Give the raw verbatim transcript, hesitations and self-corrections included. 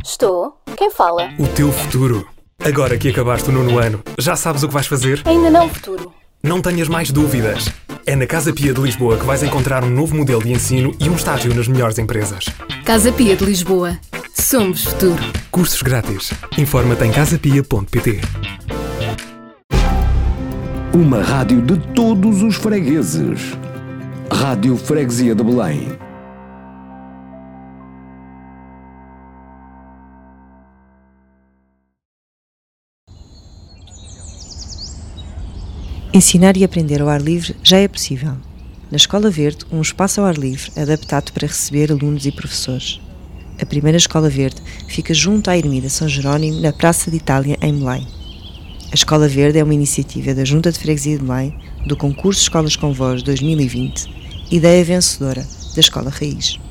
Estou? Quem fala? O teu futuro. Agora que acabaste o nono ano, já sabes o que vais fazer? Ainda não, futuro. Não tenhas mais dúvidas. É na Casa Pia de Lisboa que vais encontrar um novo modelo de ensino e um estágio nas melhores empresas. Casa Pia de Lisboa. Somos futuro. Cursos grátis. Informa-te em casapia ponto pt. Uma rádio de todos os fregueses. Rádio Freguesia de Belém. Ensinar e aprender ao ar livre já é possível. Na Escola Verde, um espaço ao ar livre adaptado para receber alunos e professores. A primeira Escola Verde fica junto à Ermida São Jerónimo, na Praça de Itália, em Belém. A Escola Verde é uma iniciativa da Junta de Freguesia de Belém, do concurso Escolas com Voz dois mil e vinte, ideia vencedora da Escola Raiz.